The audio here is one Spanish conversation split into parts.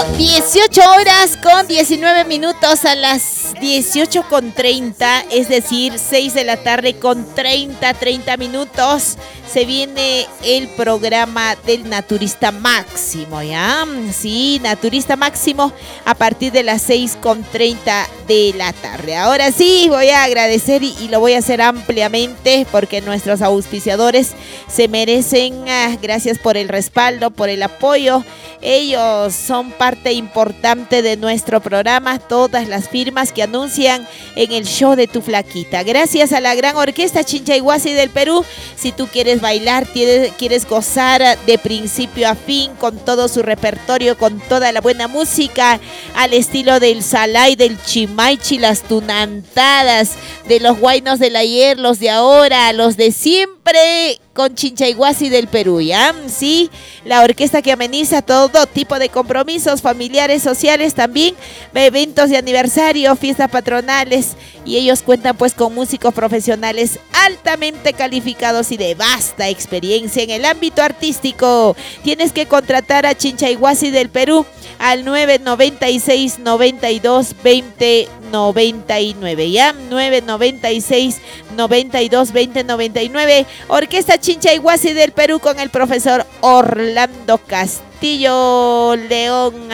18 horas con 19 minutos a las 18:30, es decir, 6 de la tarde con 30 minutos. Se viene el programa del Naturista Máximo, ¿ya? Sí, Naturista Máximo a partir de las 6:30 de la tarde. Ahora sí, voy a agradecer y lo voy a hacer ampliamente porque nuestros auspiciadores se merecen. Gracias por el respaldo, por el apoyo. Ellos son parte importante de nuestro programa, todas las firmas que anuncian en el show de Tu Flaquita. Gracias a la gran orquesta Chinchayhuasi del Perú. Si tú quieres bailar, quieres gozar de principio a fin con todo su repertorio, con toda la buena música, al estilo del Salay, del Chimaichi, las tunantadas, de los guainos del ayer, los de ahora, los de siempre, con Chinchayhuasi del Perú, ¿ya? Sí, la orquesta que ameniza todo tipo de compromisos familiares, sociales, también eventos de aniversario, fiestas patronales, y ellos cuentan pues con músicos profesionales altamente calificados y de vasta experiencia en el ámbito artístico. Tienes que contratar a Chinchayhuasi del Perú al 996 92 20 99, ¿ya? 996 92 20 99. Orquesta Chinchayhuasi del Perú con el profesor Orlando Castillo León.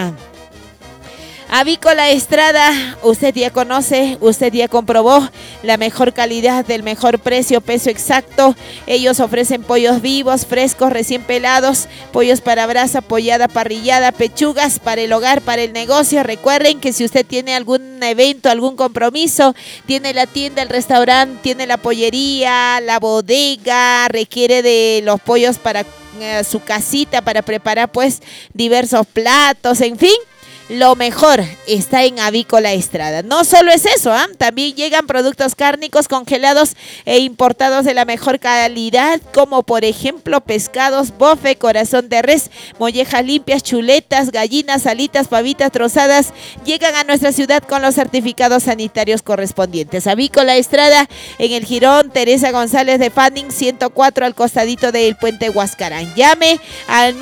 Avícola Estrada, usted ya conoce, usted ya comprobó la mejor calidad del mejor precio, peso exacto. Ellos ofrecen pollos vivos, frescos, recién pelados, pollos para brasa, pollada, parrillada, pechugas para el hogar, para el negocio. Recuerden que si usted tiene algún evento, algún compromiso, tiene la tienda, el restaurante, tiene la pollería, la bodega, requiere de los pollos para su casita, para preparar pues diversos platos, en fin. Lo mejor está en Avícola Estrada. No solo es eso, también llegan productos cárnicos congelados e importados de la mejor calidad, como por ejemplo pescados, bofe, corazón de res, mollejas limpias, chuletas, gallinas, alitas, pavitas trozadas. Llegan a nuestra ciudad con los certificados sanitarios correspondientes. Avícola Estrada en el Jirón Teresa González de Fanning 104 al costadito del puente Huascarán. Llame al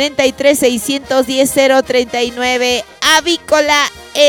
943-610-039. Avícola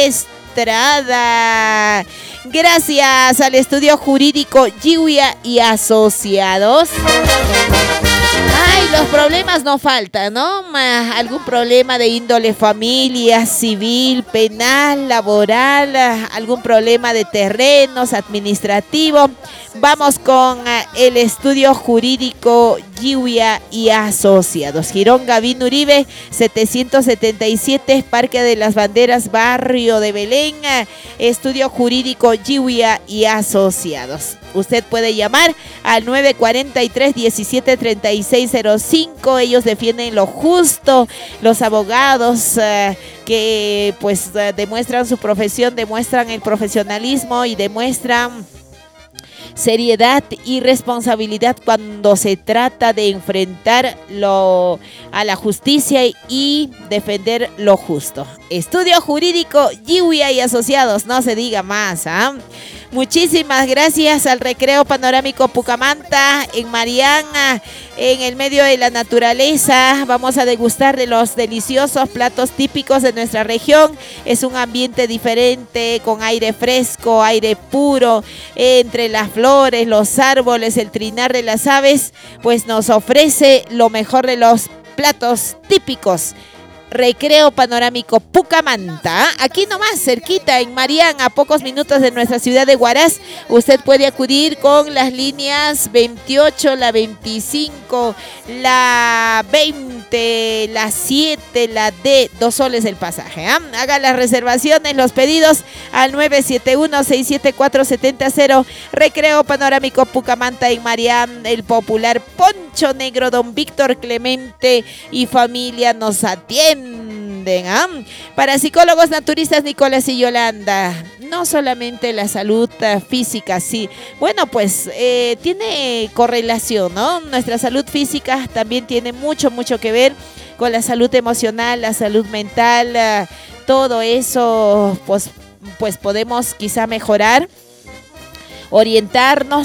Estrada. Gracias al estudio jurídico Giuya y Asociados. Ay, los problemas no faltan, ¿no? Algún problema de índole familia, civil, penal, laboral, algún problema de terrenos, administrativo. Vamos con el estudio jurídico Giuya y Asociados. Girón Gavín Uribe, 777, Parque de las Banderas, Barrio de Belén. Estudio jurídico Giuya y Asociados. Usted puede llamar al 943-173605. Ellos defienden lo justo. Los abogados que pues demuestran su profesión, demuestran el profesionalismo y demuestran seriedad y responsabilidad cuando se trata de enfrentar a la justicia y defender lo justo. Estudio jurídico Giuya y Asociados, no se diga más, Muchísimas gracias al Recreo Panorámico Pucamanta en Mariana, en el medio de la naturaleza. Vamos a degustar de los deliciosos platos típicos de nuestra región. Es un ambiente diferente, con aire fresco, aire puro, entre las flores, los árboles, el trinar de las aves, pues nos ofrece lo mejor de los platos típicos. Recreo Panorámico Pucamanta, aquí nomás cerquita en Marián, a pocos minutos de nuestra ciudad de Huaraz. Usted puede acudir con las líneas 28, la 25, la 20, la 7, la D, 2 soles el pasaje. Haga las reservaciones, los pedidos al 971-674-700. Recreo Panorámico Pucamanta en Marián. El popular Poncho Negro, don Víctor Clemente y familia nos atienden. Para psicólogos naturistas Nicolás y Yolanda, no solamente la salud física, sí, bueno, pues tiene correlación, ¿no? Nuestra salud física también tiene mucho que ver con la salud emocional, la salud mental, todo eso, pues podemos quizá mejorar, orientarnos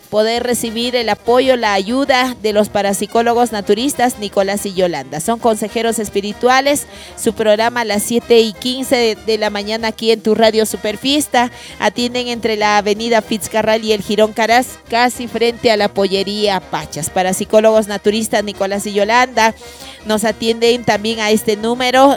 poder recibir el apoyo, la ayuda de los parapsicólogos naturistas Nicolás y Yolanda. Son consejeros espirituales. Su programa a las 7:15 de la mañana aquí en tu radio Superfiesta. Atienden entre la avenida Fitzcarral y el Jirón Caraz, casi frente a la pollería Pachas. Parapsicólogos naturistas Nicolás y Yolanda nos atienden también a este número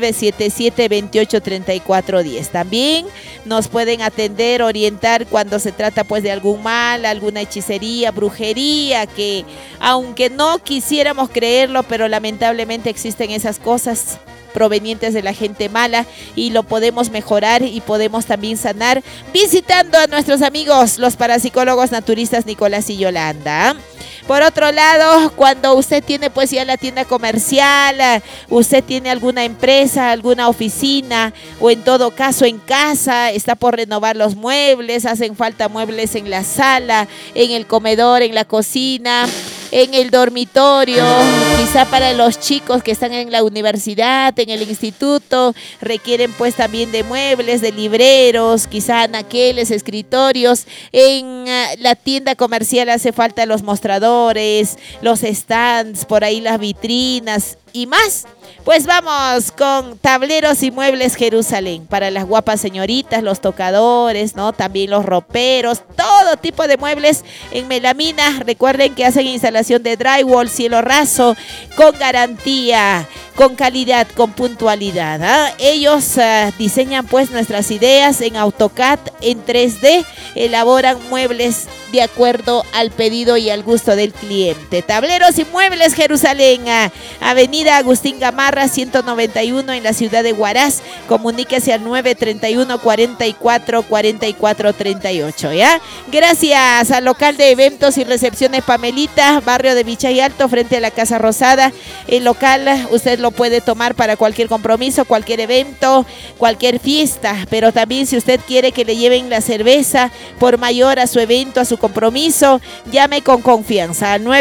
977-283410. También nos pueden atender, orientar cuando se trata pues de algún mal, alguna hechicería, brujería, que aunque no quisiéramos creerlo, pero lamentablemente existen esas cosas provenientes de la gente mala y lo podemos mejorar y podemos también sanar visitando a nuestros amigos los parapsicólogos naturistas Nicolás y Yolanda. Por otro lado, cuando usted tiene pues ya la tienda comercial, usted tiene alguna empresa, alguna oficina o en todo caso en casa, está por renovar los muebles, hacen falta muebles en la sala, en el comedor, en la cocina, en el dormitorio, quizá para los chicos que están en la universidad, en el instituto, requieren pues también de muebles, de libreros, quizá anaqueles, escritorios. En la tienda comercial hace falta los mostradores, los stands, por ahí las vitrinas y más. Pues vamos con Tableros y Muebles Jerusalén, para las guapas señoritas, los tocadores, ¿no? También los roperos, todo tipo de muebles en melamina. Recuerden que hacen instalación de drywall, cielo raso, con garantía, con calidad, con puntualidad, ¿eh? Ellos diseñan pues nuestras ideas en AutoCAD, en 3D, elaboran muebles de acuerdo al pedido y al gusto del cliente. Tableros y Muebles Jerusalén, avenida Agustín Gamarra 191 en la ciudad de Huaraz. Comuníquese al 931 44 44 38, ¿ya? Gracias al local de eventos y recepciones Pamelita, barrio de Vichay Alto, frente a la Casa Rosada. El local usted lo puede tomar para cualquier compromiso, cualquier evento, cualquier fiesta, pero también si usted quiere que le lleven la cerveza por mayor a su evento, a su compromiso, llame con confianza al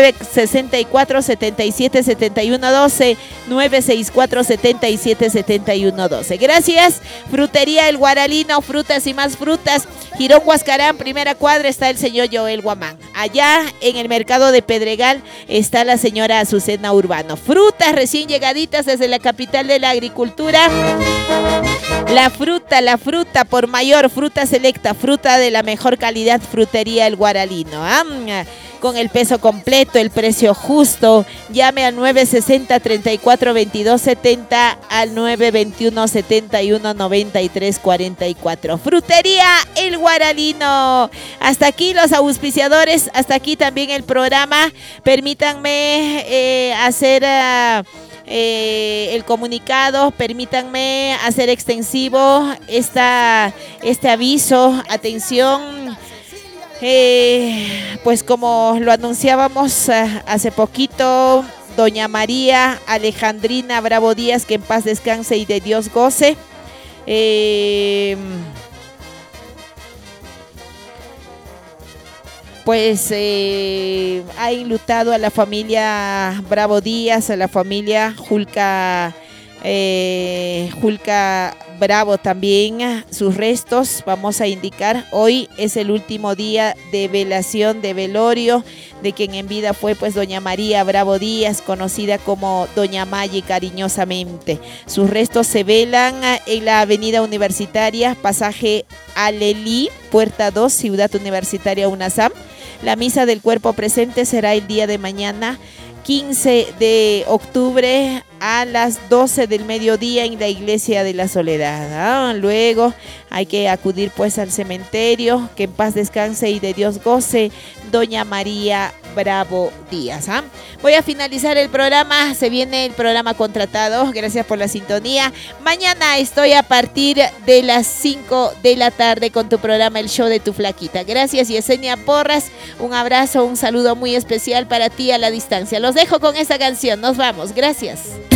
964 77 71 12, 964 77 71 12. Gracias. Frutería El Guaralino, frutas y más frutas. Girón Huascarán, primera cuadra, está el señor Joel Guamán. Allá en el mercado de Pedregal está la señora Azucena Urbano. Frutas recién llegaditas desde la capital de la agricultura. La fruta por mayor, fruta selecta, fruta de la mejor calidad, Frutería El Guaralino. Con el peso completo, el precio justo. Llame al 960 34 22 70, al 921 71 93 44. Frutería El Guaralino. Hasta aquí los auspiciadores, hasta aquí también el programa. Permítanme hacer el comunicado, permítanme hacer extensivo este aviso. Atención. Pues como lo anunciábamos hace poquito, doña María Alejandrina Bravo Díaz, que en paz descanse y de Dios goce, pues ha enlutado a la familia Bravo Díaz, a la familia Julca Bravo también, sus restos. Vamos a indicar, hoy es el último día de velación, de velorio de quien en vida fue pues doña María Bravo Díaz, conocida como doña Maggi cariñosamente. Sus restos se velan en la avenida Universitaria, pasaje Alelí, puerta 2, Ciudad Universitaria UNASAM. La misa del cuerpo presente será el día de mañana, 15 de octubre, a las 12 del mediodía en la Iglesia de la Soledad. Luego hay que acudir pues al cementerio. Que en paz descanse y de Dios goce doña María Bravo Díaz. Voy a finalizar el programa. Se viene el programa contratado. Gracias por la sintonía. Mañana estoy a partir de las 5 de la tarde con tu programa El Show de tu Flaquita. Gracias, Yesenia Porras. Un abrazo, un saludo muy especial para ti a la distancia. Los dejo con esta canción. Nos vamos. Gracias.